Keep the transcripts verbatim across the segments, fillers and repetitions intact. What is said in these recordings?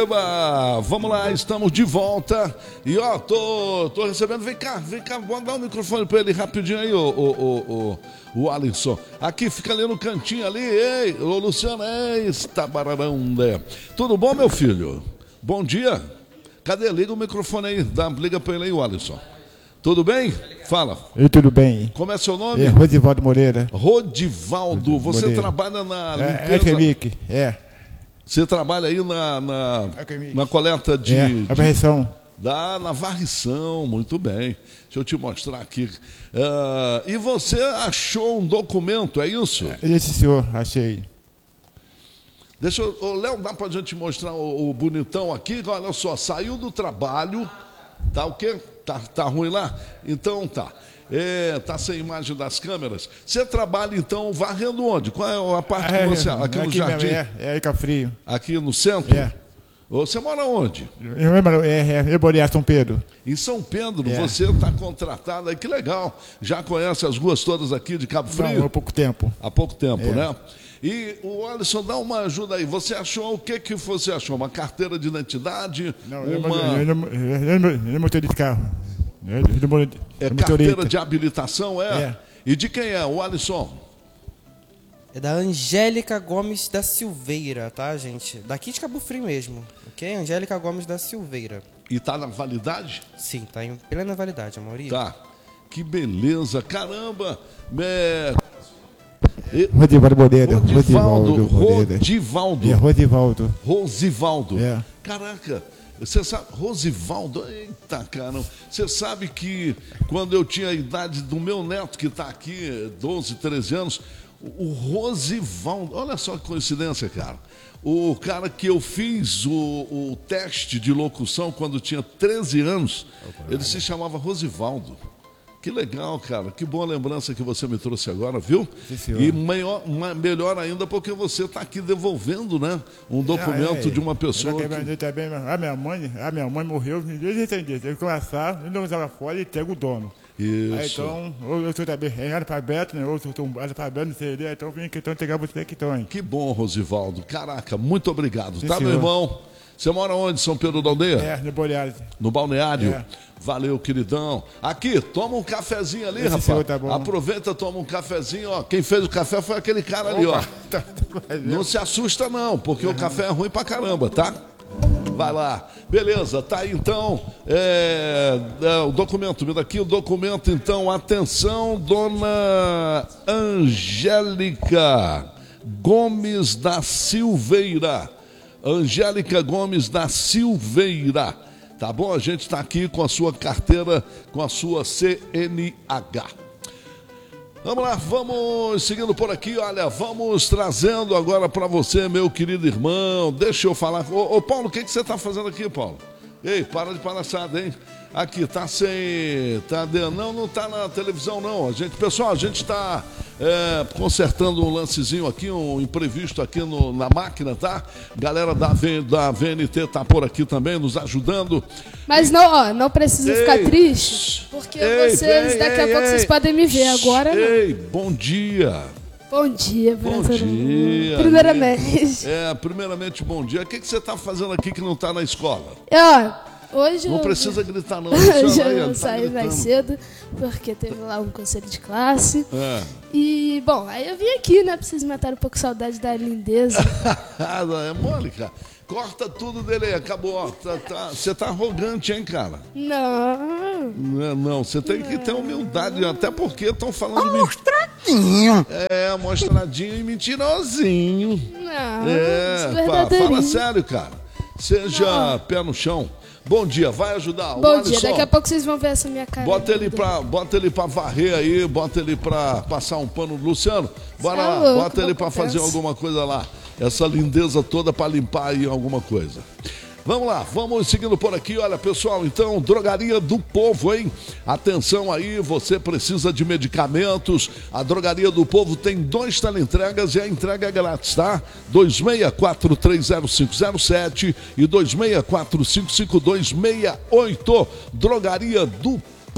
Eba, vamos lá, estamos de volta. E ó, tô, tô recebendo, vem cá, vem cá, vou dar o microfone pra ele rapidinho aí, o, o, o, o, o Alisson. Aqui, fica ali no cantinho ali, ei, ô Luciano, ei, está bararanda. Tudo bom, meu filho? Bom dia. Cadê? Liga o microfone aí, dá, liga pra ele aí, o Alisson. Tudo bem? Fala. E tudo bem. Como é seu nome? É Rodivaldo Moreira. Rodivaldo, você Moreira. trabalha na É, limpeza... é, é. Você trabalha aí na, na, na coleta de... É, a varrição. Da, na varrição, muito bem. Deixa eu te mostrar aqui. Uh, e você achou um documento, é isso? É, esse senhor, achei. Deixa eu... Ô, Léo, dá pra gente mostrar o, o bonitão aqui? Olha só, saiu do trabalho, tá o quê? Tá, tá ruim lá? Então tá. É, tá sem imagem das câmeras. Você trabalha, então, varrendo onde? Qual é a parte É, que você... Aqui, aqui no jardim? Mesmo, é, é Cafrio. Aqui no centro? É. Você mora onde? Eu, é, é, eu morei em São Pedro. Em São Pedro, é. Você está contratado aí, que legal. Já conhece as ruas todas aqui de Cabo Frio? Não, há pouco tempo. Há pouco tempo, é. né? E o Alisson, dá uma ajuda aí. Você achou, o que que você achou? Uma carteira de identidade? Não, uma... eu não motorista de carro. Eu, eu, eu, é carteira de habilitação, é? é? E de quem é, o Alisson? É da Angélica Gomes da Silveira, tá, gente? Daqui de Cabo Frio mesmo, ok? Angélica Gomes da Silveira. E tá na validade? Sim, tá em plena validade, a maioria. Tá. Que beleza, caramba. É... Rodivaldo Moreira. Rodivaldo. Rodivaldo. É, Rodivaldo. Rosivaldo. É. Caraca. Você sabe, Rosivaldo, eita caramba, você sabe que quando eu tinha a idade do meu neto que está aqui, doze, treze anos, o Rosivaldo, olha só que coincidência, cara. O cara que eu fiz o, o teste de locução quando tinha treze anos, ele se chamava Rosivaldo. Que legal, cara. Que boa lembrança que você me trouxe agora, viu? Sim, e maior, melhor ainda porque você está aqui devolvendo, né? Um documento ah, é, de uma pessoa. Que... A minha mãe, a minha mãe morreu, desde esse dia. Teve que começar, ele não usava fora e pega o dono. Isso. Aí, então, eu sou também é analfabeto, né? Eu sou analfabeto, não sei, então vim aqui então entregar você aqui então. Que bom, Rosivaldo. Caraca, muito obrigado. Sim, tá, senhor. meu irmão? Você mora onde, São Pedro da Aldeia? É, no Balneário. No Balneário? É. Valeu, queridão. Aqui, toma um cafezinho ali, Esse rapaz. tá bom. Aproveita, toma um cafezinho, ó. Quem fez o café foi aquele cara ali, ó. Não se assusta não, porque o café é ruim pra caramba, tá? Vai lá. Beleza, tá aí então é, é, o documento, me dá aqui o documento então. Atenção, dona Angélica Gomes da Silveira. Angélica Gomes da Silveira. Tá bom? A gente está aqui com a sua carteira, com a sua C N H. Vamos lá, vamos seguindo por aqui, olha, vamos trazendo agora para você, meu querido irmão. Deixa eu falar. Ô, ô Paulo, o que, que você está fazendo aqui, Paulo? Ei, para de palhaçada, hein? Aqui, tá sem... Tá de... Não, não tá na televisão, não. A gente, pessoal, a gente está é, consertando um lancezinho aqui, um imprevisto aqui no, na máquina, tá? Galera da, v, da V N T tá por aqui também, nos ajudando. Mas não, ó, não precisa ei, ficar triste, porque ei, vocês, ei, daqui a ei, pouco ei, vocês podem me ver, agora não. Ei, bom dia. Bom dia, Bom professor. dia. Primeiramente. É, primeiramente, bom dia. O que, que você está fazendo aqui que não está na escola? Ó, hoje não eu... precisa gritar, não. Hoje aí, eu tá saí gritando. mais cedo, porque teve lá um conselho de classe. É. E, bom, aí eu vim aqui, né, pra vocês matarem um pouco saudade da lindeza. É mole, cara. Corta tudo dele aí, acabou. Ó, tá, tá, você tá arrogante, hein, cara? Não. Não, não, você tem que ter humildade, até porque estão falando... Mostradinho. É, mostradinho e mentirosinho. Não, É, isso pá, é verdadeirinho. fala sério, cara. Seja Não. pé no chão. Bom dia, vai ajudar. Bom O dia, Alisson, daqui a pouco vocês vão ver essa minha cara. Bota ele, pra, bota ele pra varrer aí, bota ele pra passar um pano. Luciano, bora Cê é lá, louco, bota ele pra acontece. fazer alguma coisa lá. Essa lindeza toda pra limpar aí alguma coisa. Vamos lá, vamos seguindo por aqui. Olha, pessoal, então, Drogaria do Povo, hein? Atenção aí, você precisa de medicamentos. A Drogaria do Povo tem dois teleentregas e a entrega é grátis, tá? dois seis quatro três zero cinco zero sete e dois seis quatro cinco cinco dois seis oito. Drogaria do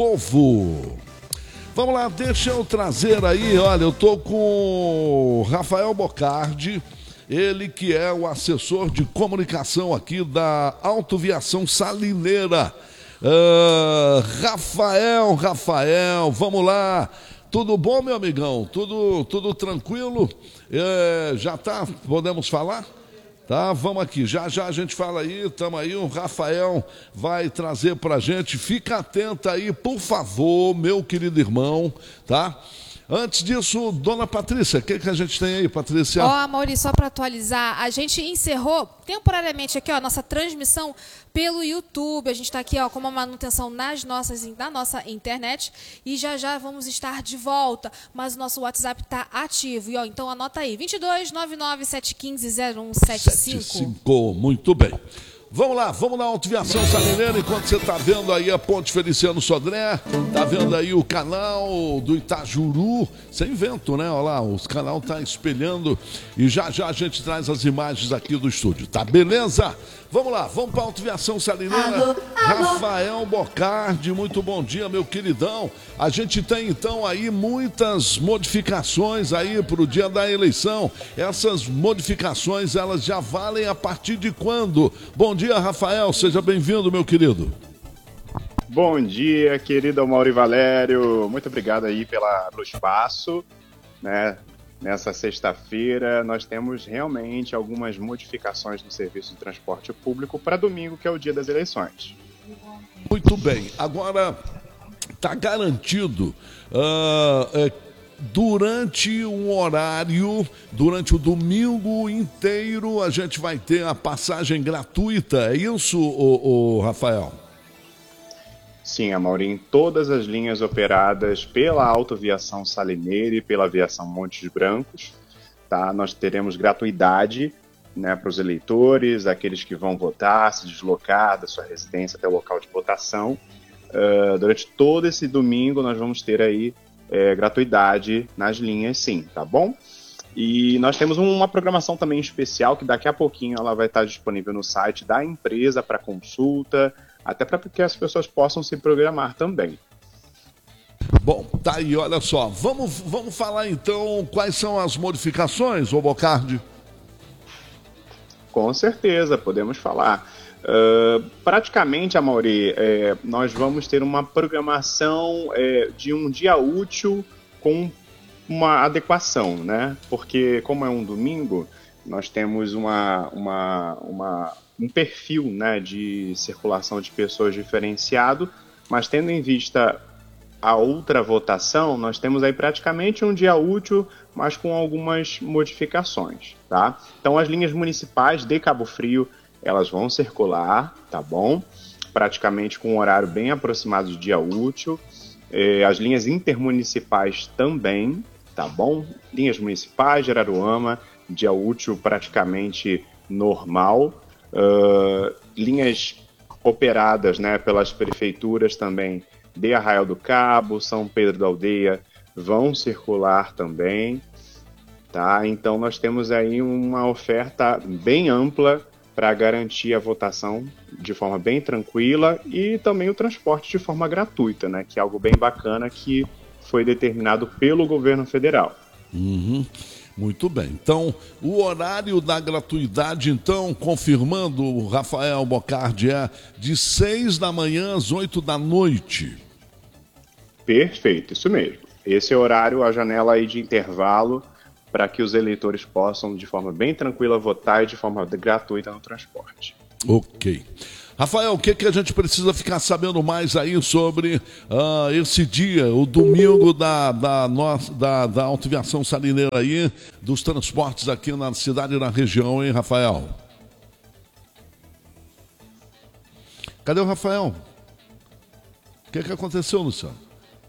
Povo. Vamos lá, deixa eu trazer aí, olha, eu tô com o Rafael Bocardi. ele que é o assessor de comunicação aqui da Autoviação Salineira. Uh, Rafael, Rafael, vamos lá. Tudo bom, meu amigão? Tudo, tudo tranquilo? É, já tá? Podemos falar? Tá, vamos aqui. Já já a gente fala aí, estamos aí. O Rafael vai trazer pra gente. Fica atento aí, por favor, meu querido irmão, tá? Antes disso, dona Patrícia, o que, que a gente tem aí, Patrícia? Ó, oh, Maurício, só para atualizar, a gente encerrou temporariamente aqui, ó, nossa transmissão pelo YouTube. A gente está aqui, ó, com uma manutenção nas nossas, na nossa internet e já já vamos estar de volta, mas o nosso WhatsApp está ativo. E, ó, então anota aí, vinte e dois, nove nove sete um cinco, zero um sete cinco. Muito bem. Vamos lá, vamos na Autoviação Salineira, enquanto você está vendo aí a Ponte Feliciano Sodré, tá vendo aí o canal do Itajuru, sem vento, né? Olha lá, o canal tá espelhando e já já a gente traz as imagens aqui do estúdio, tá beleza? Vamos lá, vamos para a Autoviação Salineira. Alô, alô. Rafael Bocardi, muito bom dia, meu queridão. A gente tem então aí muitas modificações aí para o dia da eleição. Essas modificações, elas já valem a partir de quando? Bom dia, Rafael, seja bem-vindo, meu querido. Bom dia, querido Mauri Valério. Muito obrigado aí pela, pelo espaço, né? Nessa sexta-feira, nós temos realmente algumas modificações no serviço de transporte público para domingo, que é o dia das eleições. Muito bem. Agora, está garantido, uh, é, durante um horário, durante o domingo inteiro, a gente vai ter a passagem gratuita. É isso, ô, ô, Rafael? Sim, Amaury, em todas as linhas operadas pela Autoviação Salineira e pela Aviação Montes Brancos, tá? Nós teremos gratuidade, né, para os eleitores, aqueles que vão votar, se deslocar da sua residência até o local de votação. Uh, durante todo esse domingo nós vamos ter aí é, gratuidade nas linhas, sim, tá bom? E nós temos uma programação também especial que daqui a pouquinho ela vai estar disponível no site da empresa para consulta, até para que as pessoas possam se programar também. Bom, tá aí, olha só. Vamos, vamos falar então quais são as modificações, ô Bocardi? Com certeza, podemos falar. Uh, praticamente, Amaury, é, nós vamos ter uma programação é, de um dia útil com uma adequação, né? Porque como é um domingo, nós temos uma... uma, uma um perfil, né, de circulação de pessoas diferenciado, mas tendo em vista a outra votação, nós temos aí praticamente um dia útil, mas com algumas modificações, tá? Então as linhas municipais de Cabo Frio, elas vão circular, tá bom? Praticamente com um horário bem aproximado de dia útil. Eh, as linhas intermunicipais também, tá bom? Linhas municipais de Araruama, dia útil praticamente normal. Uh, linhas operadas, né, pelas prefeituras também de Arraial do Cabo, São Pedro da Aldeia, vão circular também, tá? Então nós temos aí uma oferta bem ampla para garantir a votação de forma bem tranquila e também o transporte de forma gratuita, né, que é algo bem bacana que foi determinado pelo governo federal. Uhum. Muito bem. Então, o horário da gratuidade, então, confirmando, o Rafael Bocardi, é de seis da manhã às oito da noite. Perfeito, isso mesmo. Esse é o horário, a janela aí de intervalo, para que os eleitores possam, de forma bem tranquila, votar e de forma gratuita no transporte. Ok. Rafael, o que, que a gente precisa ficar sabendo mais aí sobre uh, esse dia, o domingo da, da, nossa, da, da Autoviação Salineira aí, dos transportes aqui na cidade e na região, hein, Rafael? Cadê o Rafael? O que, que aconteceu, Luciano?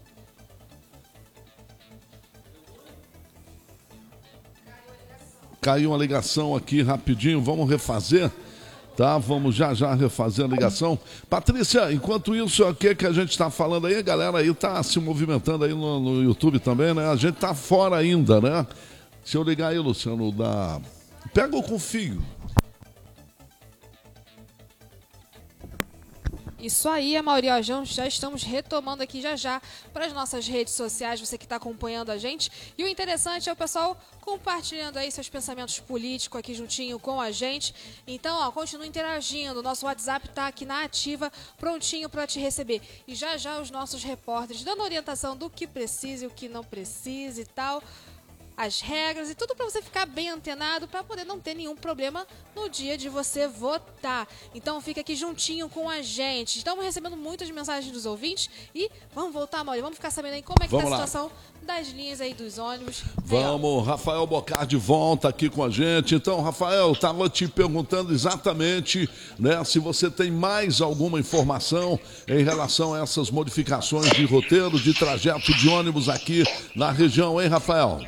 Caiu uma ligação aqui rapidinho, vamos refazer? Tá, vamos já já refazer a ligação. Patrícia, enquanto isso, o que, que a gente está falando aí? A galera aí está se movimentando aí no, no YouTube também, né? A gente está fora ainda, né? Se eu ligar aí, Luciano, da... Pega o com fio. Isso aí, Amaury, ó, já, já estamos retomando aqui já já para as nossas redes sociais, você que está acompanhando a gente. E o interessante é o pessoal compartilhando aí seus pensamentos políticos aqui juntinho com a gente. Então, ó, continue interagindo. O nosso WhatsApp está aqui na ativa, prontinho para te receber. E já já os nossos repórteres dando orientação do que precisa e o que não precisa e tal. As regras e tudo para você ficar bem antenado, para poder não ter nenhum problema no dia de você votar. Então fica aqui juntinho com a gente. Estamos recebendo muitas mensagens dos ouvintes e vamos voltar, Mauri, vamos ficar sabendo aí como é que está a situação das linhas aí dos ônibus. Vamos, aí, Rafael Bocardi volta aqui com a gente. Então, Rafael, estava te perguntando exatamente, né, se você tem mais alguma informação em relação a essas modificações de roteiro, de trajeto de ônibus aqui na região, hein, Rafael?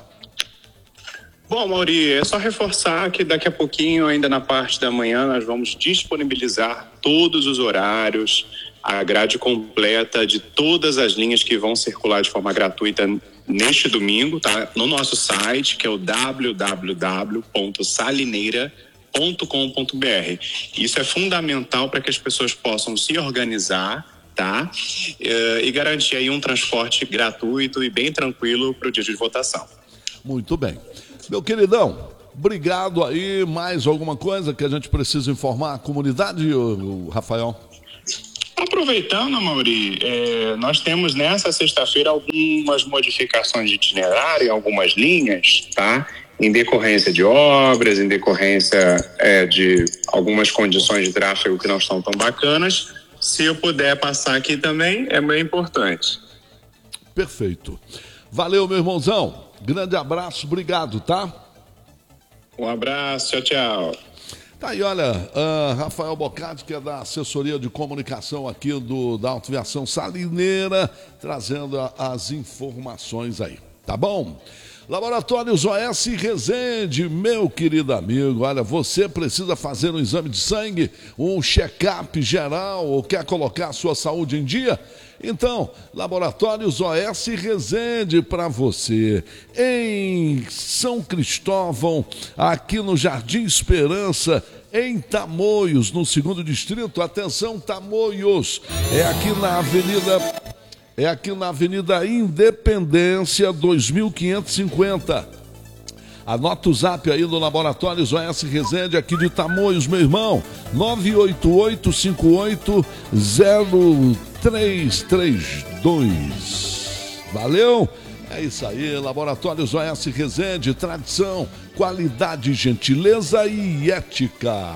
Bom, Mauri, é só reforçar que daqui a pouquinho, ainda na parte da manhã, nós vamos disponibilizar todos os horários, a grade completa de todas as linhas que vão circular de forma gratuita neste domingo, tá? No nosso site, que é o w w w ponto salineira ponto com ponto b r. Isso é fundamental para que as pessoas possam se organizar, tá? E garantir aí um transporte gratuito e bem tranquilo para o dia de votação. Muito bem. Meu queridão, obrigado aí. Mais alguma coisa que a gente precisa informar a comunidade, Rafael? Aproveitando, Mauri, é, nós temos nessa sexta-feira algumas modificações de itinerário em algumas linhas, tá? Em decorrência de obras, em decorrência é, de algumas condições de tráfego que não estão tão bacanas. Se eu puder passar aqui também, é bem importante. Perfeito. Valeu, meu irmãozão. Grande abraço, obrigado, tá? Um abraço, tchau, tchau. Tá aí, olha, uh, Rafael Bocardi, que é da assessoria de comunicação aqui do, da Autoviação Salineira, trazendo a, as informações aí, tá bom? Laboratórios O S Resende, meu querido amigo, olha, você precisa fazer um exame de sangue, um check-up geral ou quer colocar a sua saúde em dia? Então, Laboratórios O S Resende para você, em São Cristóvão, aqui no Jardim Esperança, em Tamoios, no segundo distrito. Atenção, Tamoios, é aqui na Avenida, é aqui na Avenida Independência, dois mil quinhentos e cinquenta. Anota o zap aí do Laboratórios O S Resende, aqui de Tamoios, meu irmão, nove oito oito cinco oito zero três três dois. Valeu? É isso aí, Laboratórios O S Resende, tradição, qualidade, gentileza e ética.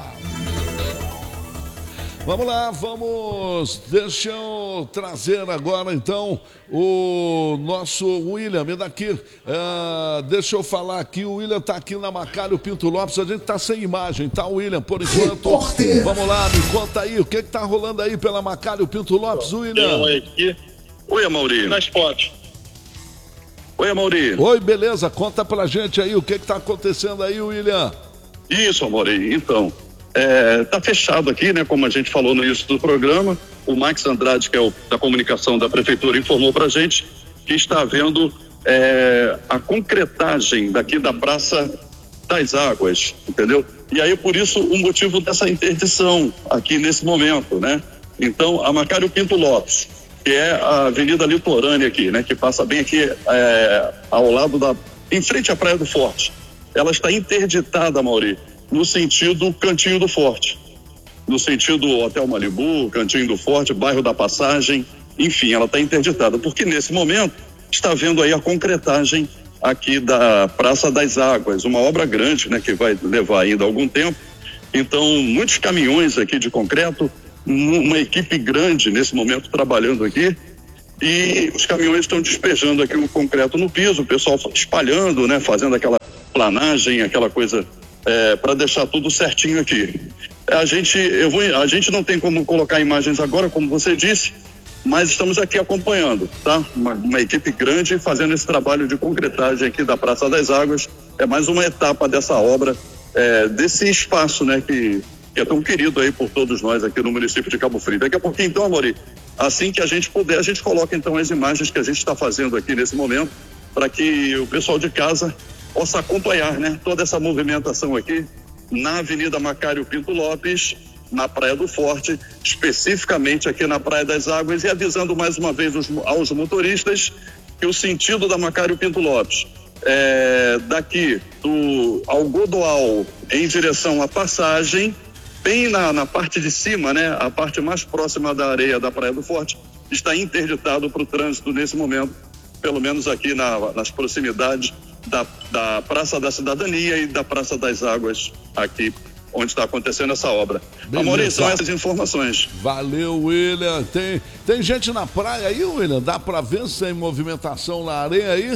Vamos lá, vamos, deixa eu trazer agora então o nosso William, me daqui, uh, deixa eu falar aqui, o William tá aqui na Macário Pinto Lopes, a gente tá sem imagem, tá, William, por enquanto. Repórter. Vamos lá, me conta aí, o que que tá rolando aí pela Macário Pinto Lopes, William? Oi, aqui. Oi, Amaury. Nas fotos. Oi, Amaury. Oi, beleza, conta pra gente aí, o que que tá acontecendo aí, William? Isso, Amaury, então... É, tá fechado aqui, né? Como a gente falou no início do programa, o Max Andrade, que é o da comunicação da prefeitura, informou pra gente que está havendo é, a concretagem daqui da Praça das Águas, entendeu? E aí, por isso, o motivo dessa interdição aqui nesse momento, né? Então, a Macário Pinto Lopes, que é a avenida litorânea aqui, né? Que passa bem aqui é, ao lado da... em frente à Praia do Forte. Ela está interditada, Amaury, no sentido Cantinho do Forte, no sentido Hotel Malibu, Cantinho do Forte, bairro da Passagem, enfim, ela está interditada, porque nesse momento está havendo aí a concretagem aqui da Praça das Águas, uma obra grande, né, que vai levar ainda algum tempo. Então, muitos caminhões aqui de concreto, uma equipe grande nesse momento trabalhando aqui, e os caminhões estão despejando aqui o concreto no piso, o pessoal espalhando, né, fazendo aquela planagem, aquela coisa... É, para deixar tudo certinho aqui. A gente, eu vou, a gente não tem como colocar imagens agora, como você disse, mas estamos aqui acompanhando, tá? Uma, uma equipe grande fazendo esse trabalho de concretagem aqui da Praça das Águas. É mais uma etapa dessa obra, é, desse espaço, né, que, que é tão querido aí por todos nós aqui no município de Cabo Frio. Daqui a pouquinho, então, Amaury, assim que a gente puder, a gente coloca então as imagens que a gente está fazendo aqui nesse momento, para que o pessoal de casa possa acompanhar, né, toda essa movimentação aqui na Avenida Macário Pinto Lopes, na Praia do Forte, especificamente aqui na Praia das Águas, e avisando mais uma vez os, aos motoristas que o sentido da Macário Pinto Lopes, é, daqui do Algodoal em direção à Passagem, bem na, na parte de cima, né, a parte mais próxima da areia da Praia do Forte, está interditado para o trânsito nesse momento, pelo menos aqui na, nas proximidades da, da Praça da Cidadania e da Praça das Águas, aqui onde está acontecendo essa obra. Amaury, são essas informações. Valeu, William. Tem, tem gente na praia aí, William? Dá para ver se tem movimentação na areia aí?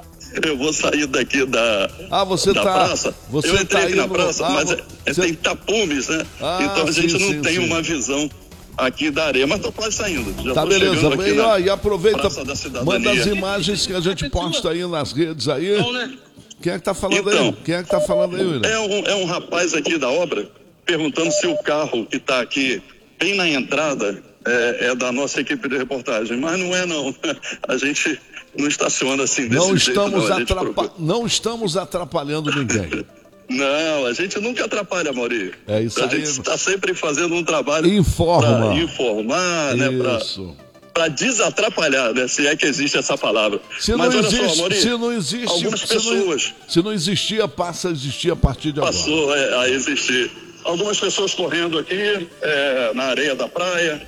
Eu vou sair daqui da, ah, você da tá, praça. Você eu entrei tá aqui na indo, praça, ah, mas é, você... tem tapumes, né? Ah, então a sim, gente não sim, tem sim. uma visão aqui da areia, mas tô quase saindo. Já tá, tô beleza. aqui E, ó, e aproveita, manda as Cidadania. imagens que a gente posta aí nas redes aí. Então, né? Quem é que tá falando então, aí? Quem é que tá falando aí, William? É um, é um rapaz aqui da obra perguntando se o carro que tá aqui bem na entrada é, é da nossa equipe de reportagem, mas não é não. A gente não estaciona assim desse não jeito. Estamos não, atrapa... não estamos atrapalhando ninguém. Não, a gente nunca atrapalha, Amaury. É isso a aí. A gente está sempre fazendo um trabalho Informa. para informar, isso. né? Para desatrapalhar, né? Se é que existe essa palavra. Se Mas não olha existe, só, Amaury, se não existe, algumas se pessoas... Não, se não existia, passa a existir a partir de agora. Passou é, a existir. Algumas pessoas correndo aqui, é, na areia da praia,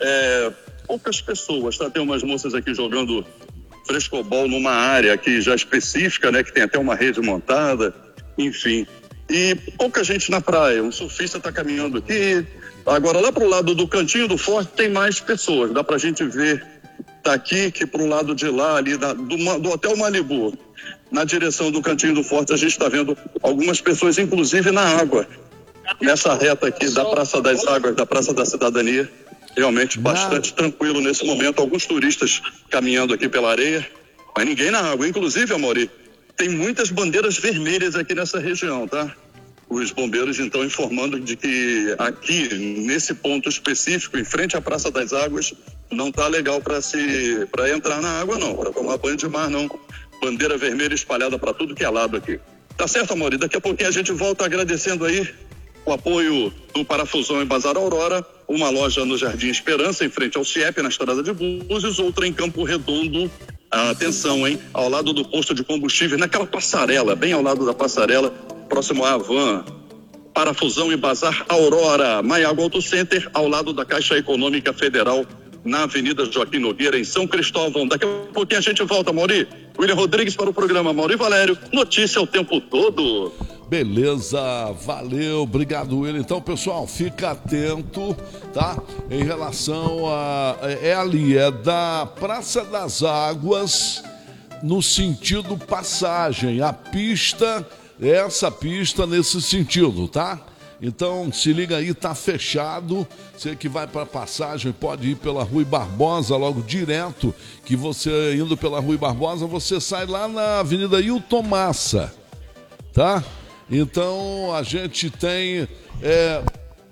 é, poucas pessoas, tá? Tem umas moças aqui jogando frescobol numa área aqui já específica, né? Que tem até uma rede montada, enfim. E pouca gente na praia, um surfista está caminhando aqui. Agora, lá pro lado do Cantinho do Forte tem mais pessoas, dá pra gente ver daqui que pro lado de lá, ali da, do, do Hotel Malibu, na direção do Cantinho do Forte, a gente está vendo algumas pessoas, inclusive na água, nessa reta aqui da Praça das Águas, da Praça da Cidadania, realmente bastante tranquilo nesse momento, alguns turistas caminhando aqui pela areia, mas ninguém na água, inclusive, Amaury, tem muitas bandeiras vermelhas aqui nessa região, tá? Os bombeiros, então, informando de que aqui, nesse ponto específico, em frente à Praça das Águas, não tá legal para se, para entrar na água, não, para tomar banho de mar, não. Bandeira vermelha espalhada para tudo que é lado aqui. Tá certo, Amaury? Daqui a pouquinho a gente volta agradecendo aí o apoio do Parafusão e Bazar Aurora, uma loja no Jardim Esperança, em frente ao C I E P, na Estrada de Búzios, outra em Campo Redondo. Atenção, hein? Ao lado do posto de combustível, naquela passarela, bem ao lado da passarela, próximo à Havan. Parafusão e Bazar Aurora, Maiago Auto Center, ao lado da Caixa Econômica Federal, na Avenida Joaquim Nogueira, em São Cristóvão. Daqui a pouquinho a gente volta, Amaury. William Rodrigues para o programa Amaury Valério. Notícia o tempo todo. Beleza, valeu, obrigado, William. Então, pessoal, fica atento, tá? Em relação a... É ali, é da Praça das Águas, no sentido passagem. A pista, essa pista nesse sentido, tá? Então, se liga aí, tá fechado. Você que vai para passagem pode ir pela Rui Barbosa, logo direto, que você indo pela Rui Barbosa, você sai lá na Avenida Hilton Massa, tá? Então, a gente tem... É,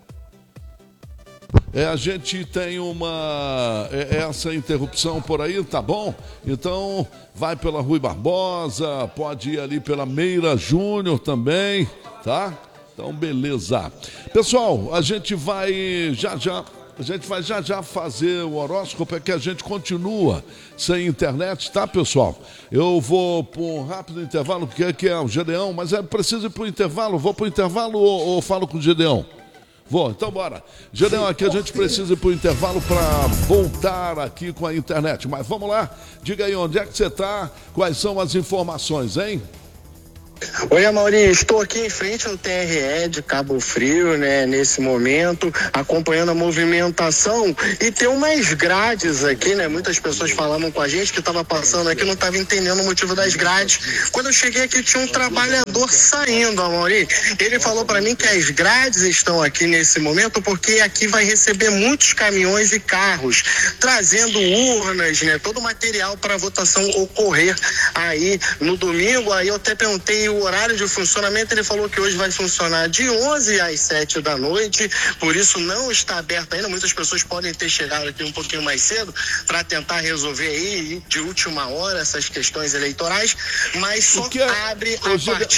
é, a gente tem uma... É, essa interrupção por aí, tá bom? Então, vai pela Rui Barbosa, pode ir ali pela Meira Júnior também, tá? Então, beleza. Pessoal, a gente vai já já, a gente vai já já fazer o horóscopo, é que a gente continua sem internet, tá, pessoal? Eu vou para um rápido intervalo, porque aqui é o Gedeão, mas é preciso ir para o intervalo. Vou para o intervalo ou, ou falo com o Gedeão? Vou, então bora. Gedeão, aqui a gente precisa ir para o intervalo para voltar aqui com a internet. Mas vamos lá, diga aí onde é que você está, quais são as informações, hein? Oi, Amaury, estou aqui em frente ao T R E de Cabo Frio, né, nesse momento, acompanhando a movimentação e tem umas grades aqui, né, muitas pessoas falavam com a gente que estava passando aqui, não estava entendendo o motivo das grades. Quando eu cheguei aqui tinha um trabalhador saindo, Amaury, ele falou para mim que as grades estão aqui nesse momento porque aqui vai receber muitos caminhões e carros, trazendo urnas, né, todo o material para a votação ocorrer aí no domingo. Aí eu até perguntei o horário de funcionamento, ele falou que hoje vai funcionar de onze às sete da noite, por isso não está aberto ainda. Muitas pessoas podem ter chegado aqui um pouquinho mais cedo para tentar resolver aí de última hora essas questões eleitorais, mas só é, abre a Gede... partir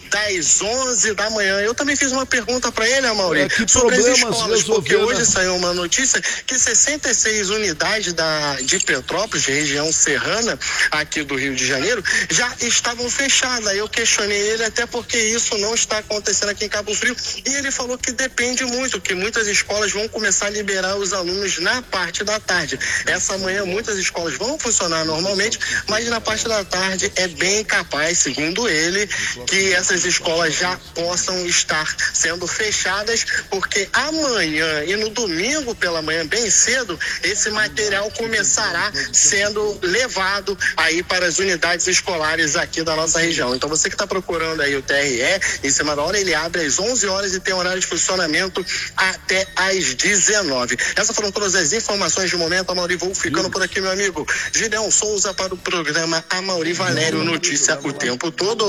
das onze da manhã. Eu também fiz uma pergunta para ele, Amaury, é, que sobre as problemas escolas, porque resolver, hoje né? saiu uma notícia que sessenta e seis unidades da, de Petrópolis, região serrana, aqui do Rio de Janeiro, já estavam fechadas. Eu questionei ele até porque isso não está acontecendo aqui em Cabo Frio, e ele falou que depende muito, que muitas escolas vão começar a liberar os alunos na parte da tarde. Essa manhã muitas escolas vão funcionar normalmente, mas na parte da tarde é bem capaz, segundo ele, que essas escolas já possam estar sendo fechadas, porque amanhã e no domingo pela manhã, bem cedo, esse material começará sendo levado aí para as unidades escolares aqui da nossa região. Então você que está procurando aí o T R E, em cima da hora, ele abre às onze horas e tem horário de funcionamento até às dezenove. Essas foram todas as informações de momento, Amaury. Vou ficando por aqui, meu amigo Gideon Souza, para o programa Amaury Valério, notícia o tempo todo.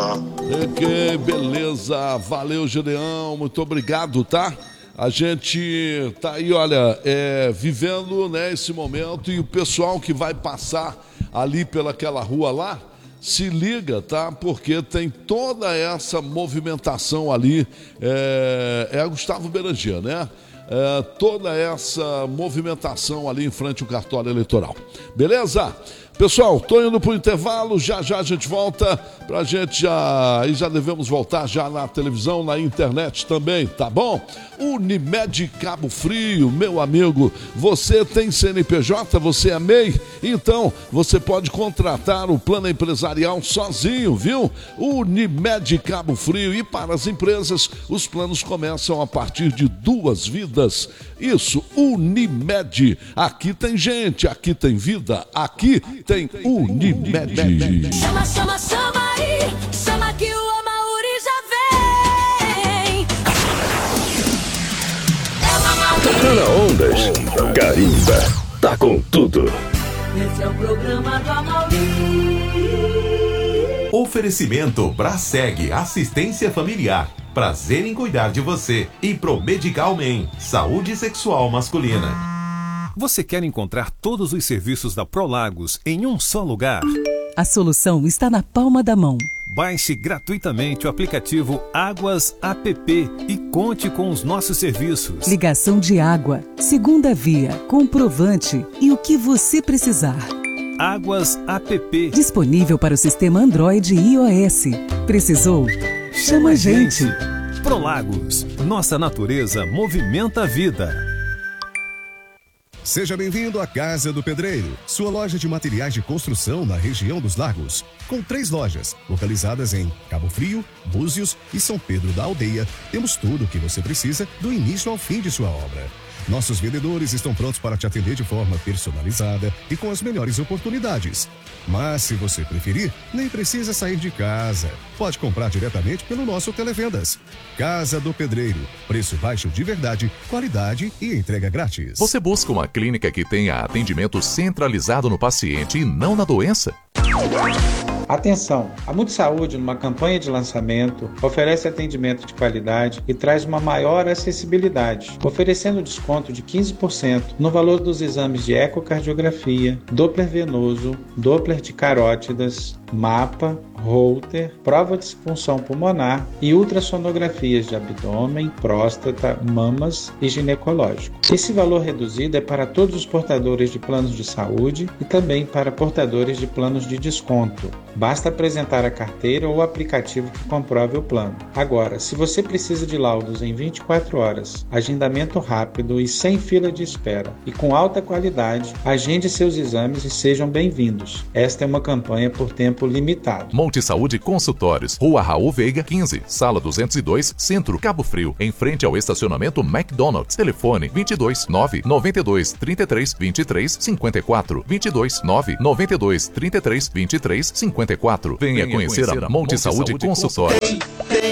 Que beleza, valeu, Gideão, muito obrigado, tá? A gente tá aí, olha, é, vivendo, né, esse momento, e o pessoal que vai passar ali pelaquela rua lá, se liga, tá? Porque tem toda essa movimentação ali, é, é a Gustavo Berangia, né? É, toda essa movimentação ali em frente ao cartório eleitoral. Beleza? Pessoal, tô indo pro intervalo, já já a gente volta, pra gente já, aí já devemos voltar já na televisão, na internet também, tá bom? Unimed Cabo Frio, meu amigo, você tem C N P J, você é M E I? Então, você pode contratar o plano empresarial sozinho, viu? Unimed Cabo Frio, e para as empresas, os planos começam a partir de duas vidas. Isso, Unimed, aqui tem gente, aqui tem vida, aqui tem Unimed. Chama, chama, chama aí, chama que o Amaury já vem. Tá na Ondas, Carimba, tá com tudo. Esse é o programa do Amaury. Oferecimento Braseg, assistência familiar. Prazer em cuidar de você. E Promedical Men, saúde sexual masculina. Você quer encontrar todos os serviços da Prolagos em um só lugar? A solução está na palma da mão. Baixe gratuitamente o aplicativo Águas App e conte com os nossos serviços. Ligação de água, segunda via, comprovante e o que você precisar. Águas App. Disponível para o sistema Android e iOS. Precisou? Chama a gente. Prolagos. Nossa natureza movimenta a vida. Seja bem-vindo à Casa do Pedreiro, sua loja de materiais de construção na região dos Lagos. Com três lojas, localizadas em Cabo Frio, Búzios e São Pedro da Aldeia, temos tudo o que você precisa do início ao fim de sua obra. Nossos vendedores estão prontos para te atender de forma personalizada e com as melhores oportunidades. Mas, se você preferir, nem precisa sair de casa. Pode comprar diretamente pelo nosso Televendas. Casa do Pedreiro. Preço baixo de verdade, qualidade e entrega grátis. Você busca uma clínica que tenha atendimento centralizado no paciente e não na doença? Atenção! A Multisaúde, numa campanha de lançamento, oferece atendimento de qualidade e traz uma maior acessibilidade, oferecendo desconto de quinze por cento no valor dos exames de ecocardiografia, Doppler venoso, Doppler de carótidas, mapa, Holter, prova de função pulmonar e ultrassonografias de abdômen, próstata, mamas e ginecológico. Esse valor reduzido é para todos os portadores de planos de saúde e também para portadores de planos de desconto. Basta apresentar a carteira ou o aplicativo que comprove o plano. Agora, se você precisa de laudos em vinte e quatro horas, agendamento rápido e sem fila de espera e com alta qualidade, agende seus exames e sejam bem-vindos. Esta é uma campanha por tempo limitado. Multisaúde Consultórios, Rua Raul Veiga quinze, Sala duzentos e dois, Centro, Cabo Frio, em frente ao estacionamento McDonald's. Telefone vinte e dois, nove, noventa e dois, trinta e três, vinte e três, cinquenta e quatro, vinte e dois, nove, noventa e dois, trinta e três, vinte e três, cinquenta e quatro. Venha, Venha conhecer, conhecer a Multisaúde Consultórios.